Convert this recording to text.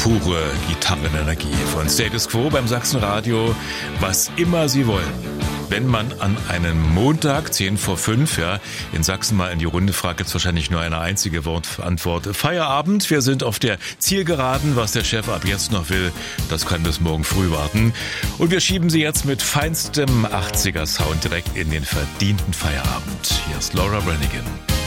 pure Gitarrenenergie von Status Quo beim Sachsenradio, was immer Sie wollen. Wenn man an einem Montag, 10 vor 5, in Sachsen mal in die Runde fragt, gibt's wahrscheinlich nur eine einzige Antwort. Feierabend, wir sind auf der Zielgeraden. Was der Chef ab jetzt noch will, das kann bis morgen früh warten. Und wir schieben Sie jetzt mit feinstem 80er-Sound direkt in den verdienten Feierabend. Hier ist Laura Branigan.